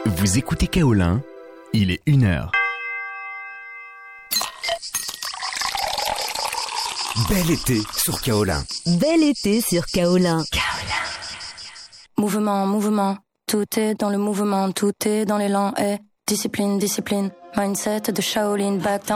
Vous écoutez Kaolin, il est 1h. Bel été sur Kaolin. Bel été sur Kaolin. Mouvement, mouvement, tout est dans le mouvement, tout est dans l'élan et discipline, discipline, mindset de Shaolin, back down.